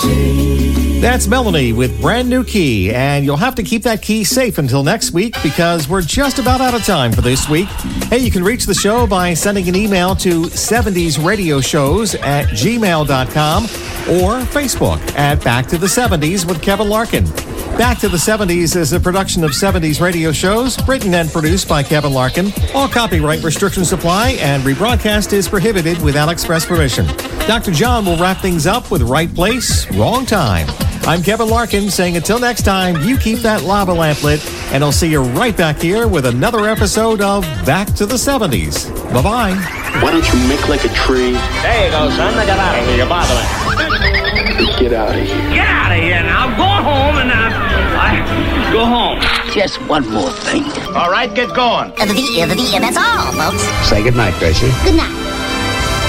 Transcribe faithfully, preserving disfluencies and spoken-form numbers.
That's Melanie with Brand New Key, and you'll have to keep that key safe until next week because we're just about out of time for this week. Hey, you can reach the show by sending an email to seventies radio shows at gmail dot com or Facebook at Back to the seventies with Kevin Larkin. Back to the seventies is a production of seventies radio shows, written and produced by Kevin Larkin. All copyright restrictions apply, and rebroadcast is prohibited without express permission. Doctor John will wrap things up with Right Place, Wrong Time. I'm Kevin Larkin saying until next time, you keep that lava lamp lit, and I'll see you right back here with another episode of Back to the seventies. Bye-bye. Why don't you make like a tree? There you go, son. Now get out of here. You're bothering. Get out of here. Get out of here now. Go home and uh, I go home. Just one more thing. All right, get going. And that's all, folks. Say goodnight, Gracie. Good night.